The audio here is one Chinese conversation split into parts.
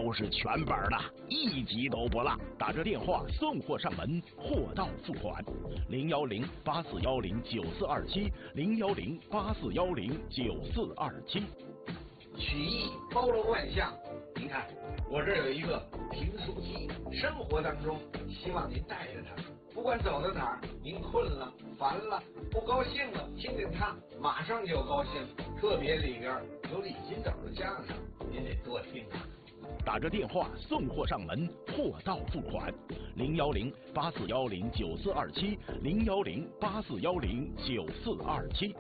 都是全本的，一集都不落。打这电话送货上门，货到付款。010-8410-9427，010-8410-9427。 曲艺包罗万象，您看我这儿有一个评书机，生活当中希望您带着它，不管走到哪儿，您困了、烦了、不高兴了，听听它，马上就高兴。特别里边有李金斗的相声，您得多听啊。 打着电话送货上门，货到付款。010-8410-9427，010-8410-9427。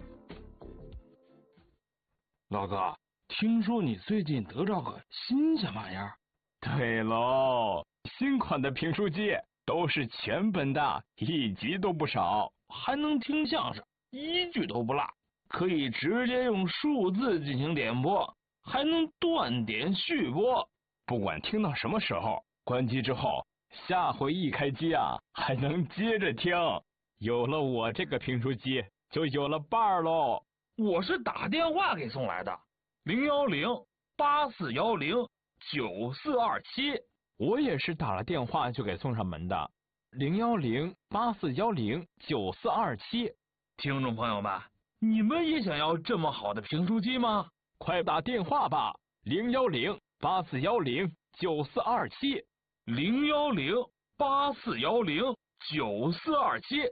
老哥，听说你最近得着个新鲜玩意儿？ 对喽，新款的评书机都是全本的，一集都不少， 还能听相声，一句都不落，可以直接用数字进行点播，还能断点续播。 不管听到什么时候，关机之后，下回一开机啊，还能接着听。有了我这个评书机，就有了伴儿喽。 我是打电话给送来的，010-8410-9427。 我也是打了电话就给送上门的，010-8410-9427。 听众朋友们，你们也想要这么好的评书机吗？ 快打电话吧，010-8410-9427。 010-8410-9427。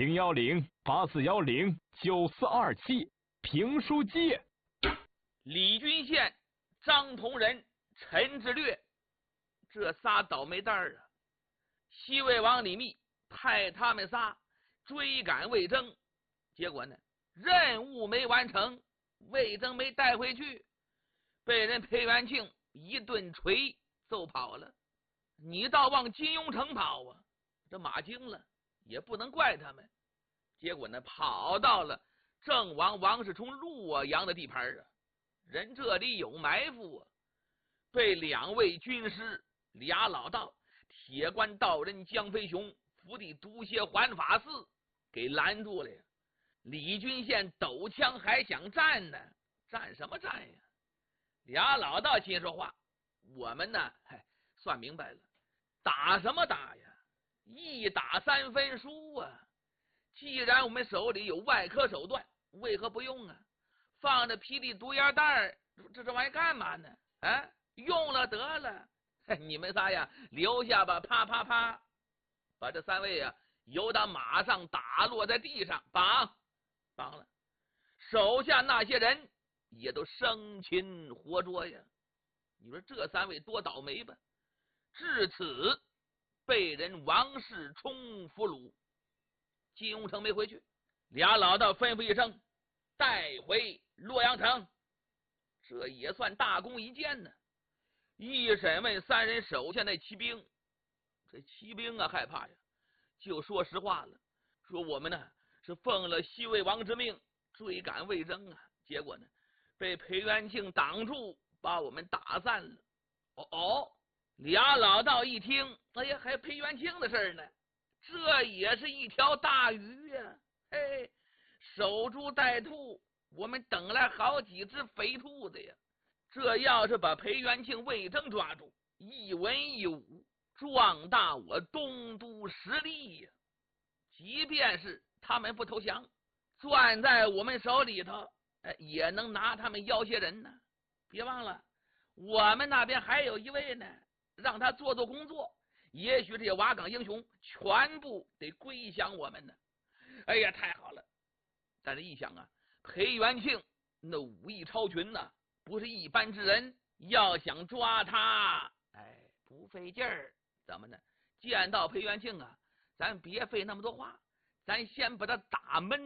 010-8410-9427。评书机。 李君宪、张同仁、陈志略这仨倒霉蛋儿啊！西魏王李密派他们仨追赶魏征，结果呢，任务没完成，魏征没带回去，被人裴元庆一顿锤揍跑了。你倒往金庸城跑啊！这马惊了，也不能怪他们。结果呢，跑到了郑王王世充洛阳的地盘啊，人这里有埋伏啊，被两位军师俩老道铁关道人江飞雄、伏地毒蝎环法寺给拦住了呀。李君宪抖枪还想战呢，战什么战呀？俩老道心说话，我们呢，算明白了，打什么打呀？一打三分输啊！既然我们手里有外科手段，为何不用啊？放着霹雳毒烟弹，这玩意干嘛呢？啊，用了得了，你们仨呀，留下吧！啪啪啪，把这三位呀由打马上打落在地上，绑了。手下那些人也都生擒活捉呀。你说这三位多倒霉吧？至此被人王世充俘虏。金庸城没回去，俩老道吩咐一声，带回洛阳城。这也算大功一件呢。一审问三人手下那骑兵，这骑兵啊害怕呀，就说实话了，说我们呢是奉了西魏王之命追赶魏征啊，结果呢被裴元庆挡住，把我们打散了。俩老道一听，哎呀，还裴元庆的事呢，这也是一条大鱼呀！守株待兔，我们等来好几只肥兔子呀！这要是把裴元庆、魏征抓住，一文一武，壮大我东都实力呀！即便是他们不投降，攥在我们手里头，也能拿他们要挟人呢。别忘了，我们那边还有一位呢，让他做工作，也许这些瓦岗英雄全部得归降我们呢。哎呀，太好了！但是一想啊，裴元庆那武艺超群呢，不是一般之人，要想抓他，不费劲儿。怎么呢？见到裴元庆啊，咱别费那么多话，咱先把他打闷